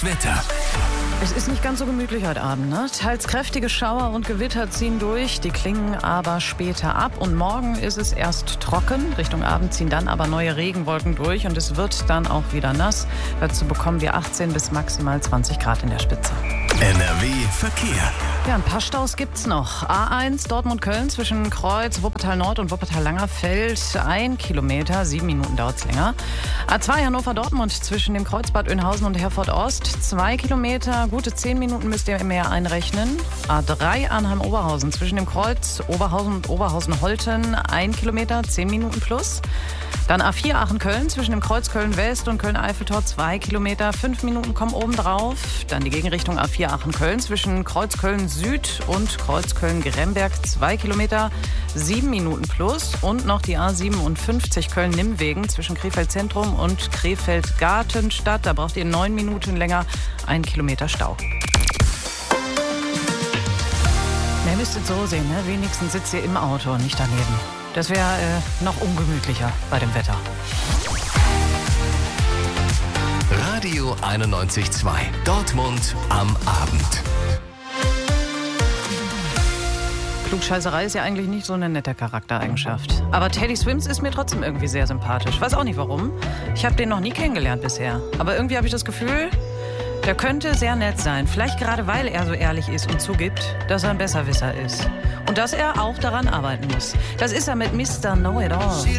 Wetter. Es ist nicht ganz so gemütlich heute Abend, ne? Teils kräftige Schauer und Gewitter ziehen durch, die klingen aber später ab. Und morgen ist es erst trocken, Richtung Abend ziehen dann aber neue Regenwolken durch und es wird dann auch wieder nass. Dazu bekommen wir 18 bis maximal 20 Grad in der Spitze. NRW Verkehr. Ja, ein paar Staus gibt's noch. A1 Dortmund-Köln zwischen Kreuz, Wuppertal-Nord und Wuppertal-Langerfeld 1 Kilometer, 7 Minuten dauert's länger. A2 Hannover-Dortmund zwischen dem Kreuzbad Önhausen und Herford-Ost 2 Kilometer, gute 10 Minuten müsst ihr mehr einrechnen. A3 Arnheim-Oberhausen zwischen dem Kreuz Oberhausen und Oberhausen-Holten 1 Kilometer, 10 Minuten plus. Dann A4 Aachen-Köln zwischen dem Kreuz Köln-West und Köln-Eiffeltor 2 Kilometer, 5 Minuten kommen oben drauf. Dann die Gegenrichtung A4 Aachen-Köln zwischen Kreuz Köln-Süd und Kreuz Köln-Gremberg 2 Kilometer, 7 Minuten plus. Und noch die A57 Köln-Nimmwegen zwischen Krefeld-Zentrum und Krefeld-Gartenstadt. Da braucht ihr 9 Minuten länger, 1 Kilometer Stau. Ihr müsst es so sehen, ne? Wenigstens sitzt ihr im Auto und nicht daneben. Das wäre noch ungemütlicher bei dem Wetter. Radio 91.2. Dortmund am Abend. Klugscheißerei ist ja eigentlich nicht so eine nette Charaktereigenschaft. Aber Teddy Swims ist mir trotzdem irgendwie sehr sympathisch. Weiß auch nicht warum. Ich habe den noch nie kennengelernt bisher. Aber irgendwie habe ich das Gefühl, der könnte sehr nett sein. Vielleicht gerade, weil er so ehrlich ist und zugibt, dass er ein Besserwisser ist. Und dass er auch daran arbeiten muss. Das ist er mit Mr. Know-It-All.